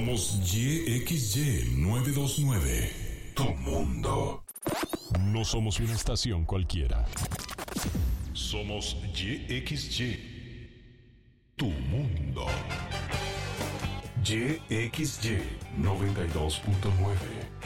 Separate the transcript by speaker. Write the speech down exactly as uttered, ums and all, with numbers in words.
Speaker 1: Somos Y X Y novecientos veintinueve. Tu mundo.
Speaker 2: No somos una estación cualquiera.
Speaker 1: Somos Y X Y. Tu mundo. Y X Y noventa y dos punto nueve.